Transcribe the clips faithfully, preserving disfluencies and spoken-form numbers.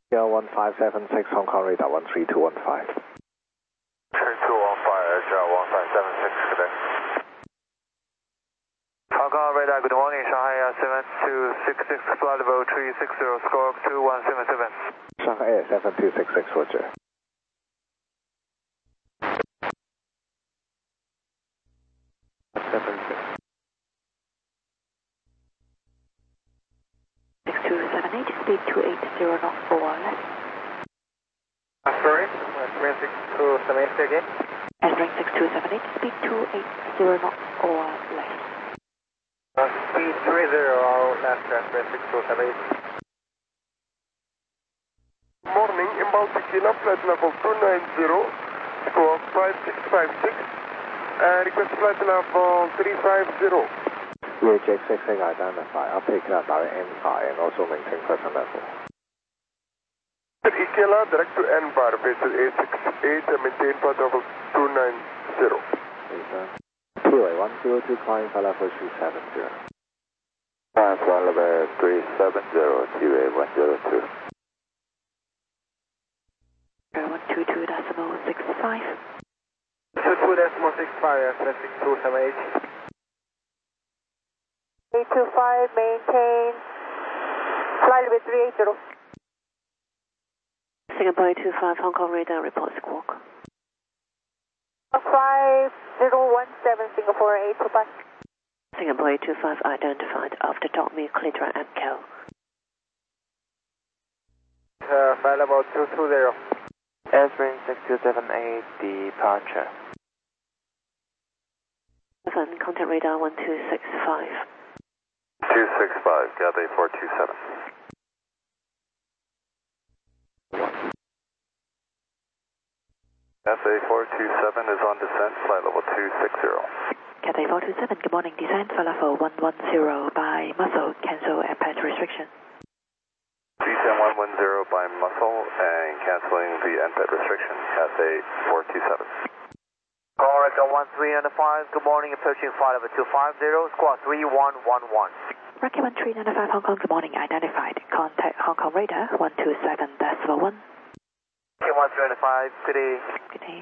Air one five seven six, Hong Kong radar one three two one five. three two one five, Air one five seven six, good day. Hong Kong radar, good morning, Shanghai Air seven two six six, flight level three six zero, squawk two one seven seven. Shanghai Air seven two six six, roger. seven six. six two seven eight, speed two eight zero knots for wireless. Uh, sorry, uh, six two seven eight again. Entering six two seven eight, speed two eight zero knots or less. Uh, speed three zero or less, uh, six two seven eight. Morning, inbound Tequila, flight level two nine zero, squawk five six five six, uh, request flight level three five zero. V H X six six identify, I'll take that direct N five and also maintain present level. Tequila, direct to N bar, basis eight six eight, and maintain flight level two nine zero. T W A one zero two, climbing flight level three seven zero. Flight level three seven zero, T W A one zero two. one two two decimal six five. two two decimal six five, six two seven eight. eight two five, maintain flight level three eight zero. Singapore eight two five, Hong Kong radar report squawk. five zero one seven, Singapore eight two five. Singapore eight two five identified after Dog Me Clitra and Kel. Uh, flight level two two zero. Airstream six two seven eight, departure. seven, contact radar one two six five. two six five, Cathay four two seven. Cathay four two seven is on descent, flight level two six zero. Cathay four two seven, good morning, descent flight level one one zero by muscle, cancel airport restriction. Descent one one zero by muscle and cancelling the N P E D restriction, Cathay four two seven. Correct, one three nine five, good morning, approaching flight level two five zero, squawk three one one one. Rocky one three nine five, Hong Kong, good morning, identified. Contact Hong Kong radar one two seven decimal one. one three nine five, good day. Good day.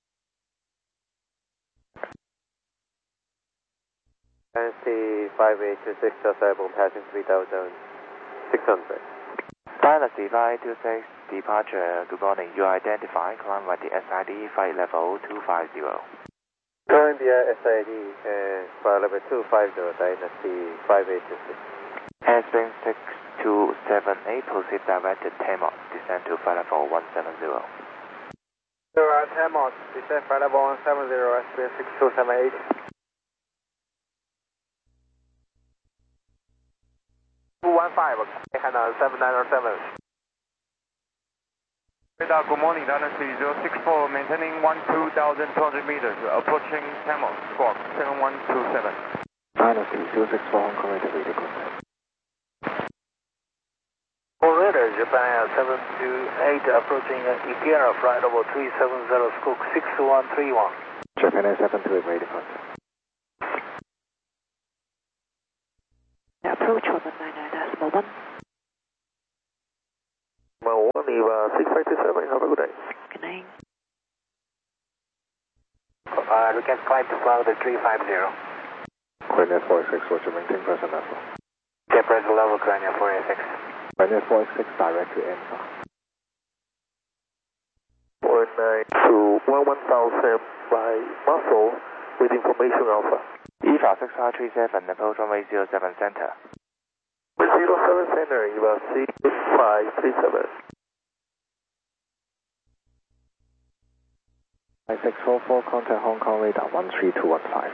N C five eight two six, disabled, passing three thousand six hundred. Dynasty five two six, departure, good morning, you are identified, climb by the S I D, flight level two five zero. Climb via S I D, uh, flight level two five zero, Dynasty five eight two six. Airstream six two seven eight, proceed direct to Tamos, descend to flight level one seven zero. Zero at Tamos, descend flight level one seven zero, Airstream six two seven eight. two one five, Hana seven nine seven. Radar, good morning, Dynasty zero six four, maintaining one two thousand two hundred meters, approaching Tamos, squawk seven one two seven. Dynasty zero six four, Hong Kong radar radio contact. Radar, Japan Air seven two eight, approaching Ikea, flight level three seven zero, squawk six one three one. Japan Air seven two eight, radio contact. Approach one one nine nine decimal one. Well, one, Eva six five two seven, have a good day. Good night. Uh, we can climb to flight level three five zero. Queen four six, roger, maintain present level. Get present level, Queen four eight six. Queen four six, direct to N five. four nine two one one thousand by muscle with information alpha. E V A six five three seven, approach runway zero seven center. zero seven center, E V A six five three seven. five six four four, contact Hong Kong radar one three two one five.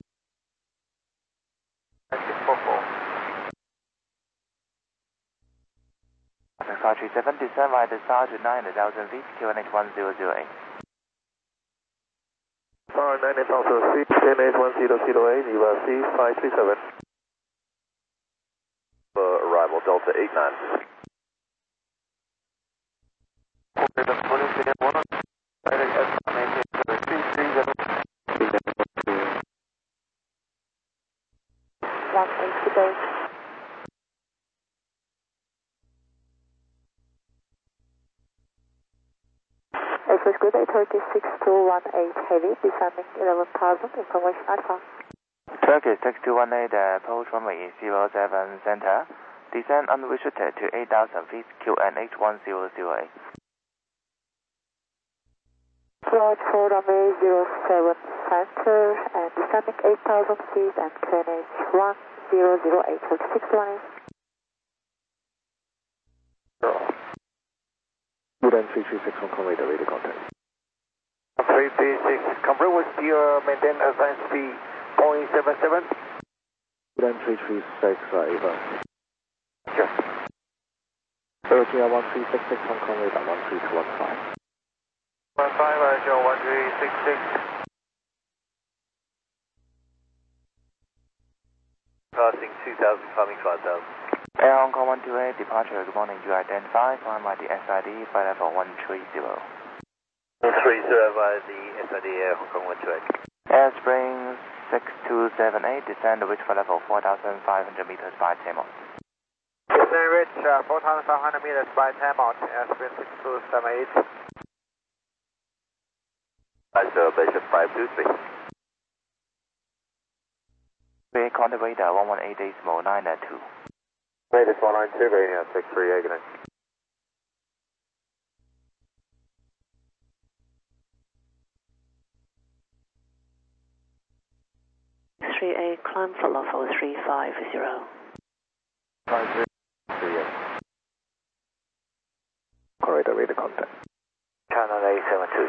six four four. six five three seven, descend via the star to nine thousand feet, Q N H one zero zero eight. Star nine thousand feet, Q N H one zero zero eight, E V A C five three seven. Uh, arrival Delta eight nine. One eight today. Surface Good day, Turkey six two one eight Heavy, descending eleven thousand, information Alpha. Turkey six two one eight, uh, approach runway zero seven center, descend unrestricted to eight thousand feet, Q N H one zero zero eight. Approach for runway zero seven center and descending eight thousand feet and Q N H one zero zero eight, Turkey six two one eight. Woodend three three six Hong Kong radar, radio contact. three three six, confirm with your maintain assigned speed point seven seven. Woodend three three six, uh, Ava. Sure. Virginia one three six six Hong Kong radar, one three two one five. one five, Roger, one three six six. Passing two thousand, coming five thousand. Air Hong Kong one two eight, departure, good morning, you identify, climb by the S I D, flight level one three zero. one three zero by the S I D Air Hong Kong one two eight. Airspring six two seven eight, descend reach flight level four thousand five hundred meters by Tamil. Descend reach uh, four thousand five hundred meters by Tamil, Airspring six two seven eight. Observation five two three. Bay contact radar one one eight decimal nine two. Radar four nine two, Radar six three eight. three eight, climb for level three five zero. five three three eight. Corridor radar contact. Channel eight seven two.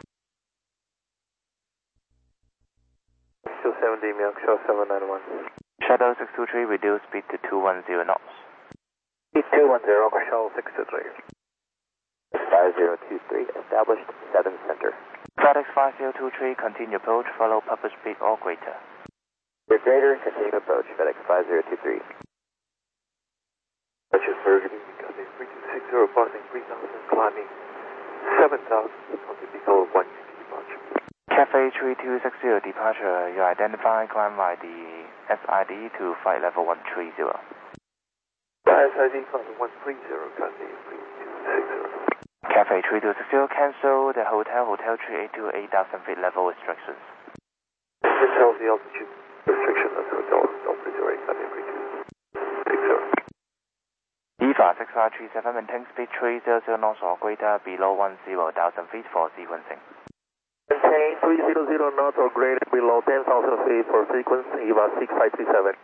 two seventy, Myeongso seven nine one. Shadow six two three, reduce speed to two one zero knots. two one zero, Shuttle six two three. five zero two three, established seven center. FedEx five zero two three, continue approach, follow public speed or greater. Your greater, continue approach, FedEx five zero two three. Purchase Burgundy, Gussie three two six zero, passing three thousand, climbing seven thousand, continue below one fifty departure. Cafe three two six zero, departure, you identify, climb by the S I D to flight level one three zero. S I D climbing one three zero, Gussie three two six zero. Cafe three two six zero, cancel the hotel, hotel three eight two, eight thousand feet level restrictions. Cancel the altitude restriction at hotel, operator eight seven three two six zero. EVA six five three seven, maintain speed three hundred knots or greater below ten thousand feet for sequencing. Maintain three hundred knots or greater below ten thousand feet for sequence, EVA six five three seven.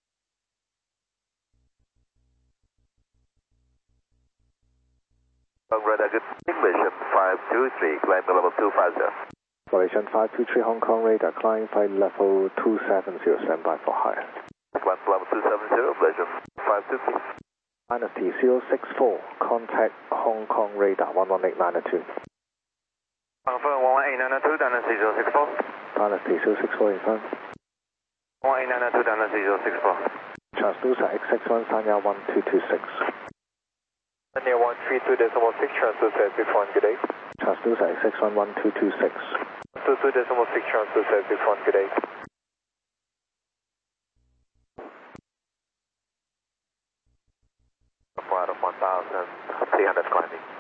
Radar good, English five two three, climb to level two five zero. Malaysian five two three Hong Kong radar, climb flight level two seven zero, stand by for higher. Climb to level two seven zero, Malaysian five two three. Dynasty zero six four, contact Hong Kong radar one one eight nine two. Confirm one one eight nine two, Dynasty zero six four. Dynasty zero six four infirm. one eight nine two, Dynasty zero six four. Transducer X six one, Sanya one two two six. Near one three two decimal six, transducer X six one, good day. Transducer X six one, one two two six. two two decimal six, transducer X six one, good day. Out of one thousand, three hundred climbing.